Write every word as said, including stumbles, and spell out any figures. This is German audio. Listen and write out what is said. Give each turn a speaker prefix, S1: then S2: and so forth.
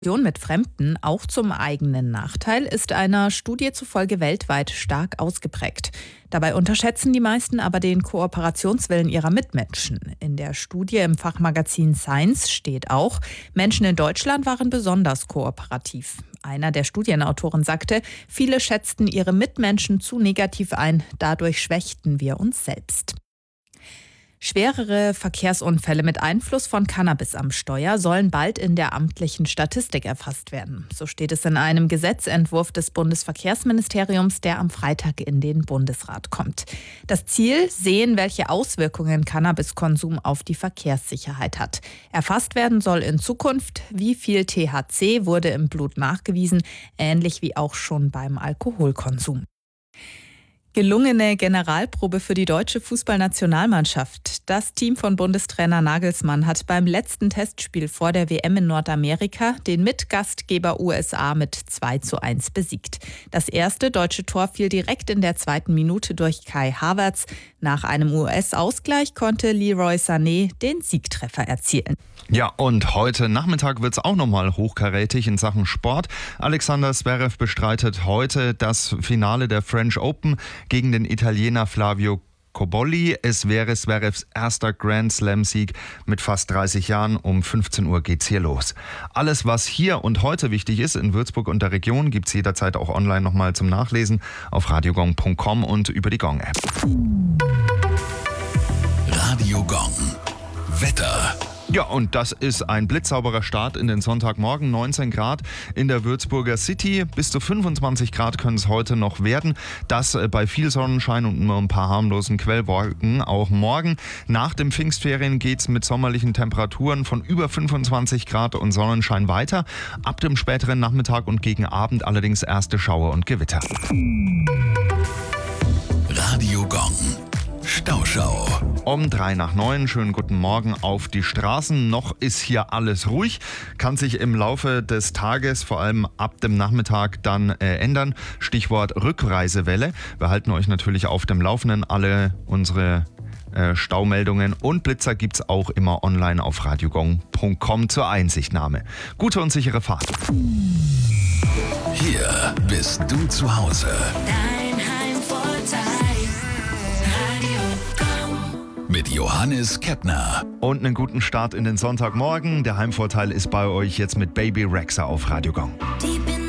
S1: Mit Fremden auch zum eigenen Nachteil ist einer Studie zufolge weltweit stark ausgeprägt. Dabei unterschätzen die meisten aber den Kooperationswillen ihrer Mitmenschen. In der Studie im Fachmagazin Science steht auch, Menschen in Deutschland waren besonders kooperativ. Einer der Studienautoren sagte, viele schätzten ihre Mitmenschen zu negativ ein, dadurch schwächten wir uns selbst. Schwerere Verkehrsunfälle mit Einfluss von Cannabis am Steuer sollen bald in der amtlichen Statistik erfasst werden. So steht es in einem Gesetzentwurf des Bundesverkehrsministeriums, der am Freitag in den Bundesrat kommt. Das Ziel: sehen, welche Auswirkungen Cannabiskonsum auf die Verkehrssicherheit hat. Erfasst werden soll in Zukunft, wie viel T H C wurde im Blut nachgewiesen, ähnlich wie auch schon beim Alkoholkonsum. Gelungene Generalprobe für die deutsche Fußballnationalmannschaft. Das Team von Bundestrainer Nagelsmann hat beim letzten Testspiel vor der W M in Nordamerika den Mitgastgeber U S A mit zwei zu eins besiegt. Das erste deutsche Tor fiel direkt in der zweiten Minute durch Kai Havertz. Nach einem U S-Ausgleich konnte Leroy Sané den Siegtreffer erzielen.
S2: Ja, und heute Nachmittag wird es auch nochmal hochkarätig in Sachen Sport. Alexander Zverev bestreitet heute das Finale der French Open gegen den Italiener Flavio Cobolli. Es wäre Zverevs erster Grand Slam-Sieg mit fast dreißig Jahren. Um fünfzehn Uhr geht's hier los. Alles, was hier und heute wichtig ist in Würzburg und der Region, gibt's jederzeit auch online nochmal zum Nachlesen auf radiogong punkt com und über die Gong-App.
S3: Radio Gong. Wetter.
S2: Ja, und das ist ein blitzsauberer Start in den Sonntagmorgen. neunzehn Grad in der Würzburger City. Bis zu fünfundzwanzig Grad können es heute noch werden. Das bei viel Sonnenschein und nur ein paar harmlosen Quellwolken. Auch morgen nach den Pfingstferien geht's mit sommerlichen Temperaturen von über fünfundzwanzig Grad und Sonnenschein weiter. Ab dem späteren Nachmittag und gegen Abend allerdings erste Schauer und Gewitter.
S3: Radio Gong. Stauschau.
S2: Um drei nach neun, schönen guten Morgen auf die Straßen. Noch ist hier alles ruhig, kann sich im Laufe des Tages, vor allem ab dem Nachmittag, dann äh, ändern. Stichwort Rückreisewelle. Wir halten euch natürlich auf dem Laufenden. Alle unsere äh, Staumeldungen und Blitzer gibt's auch immer online auf radiogong punkt com zur Einsichtnahme. Gute und sichere Fahrt.
S3: Hier bist du zu Hause.
S4: Dein Heimvorteil.
S3: Mit Johannes Keppner.
S2: Und einen guten Start in den Sonntagmorgen. Der Heimvorteil ist bei euch jetzt mit Baby Rexha auf Radio Gong.
S4: Die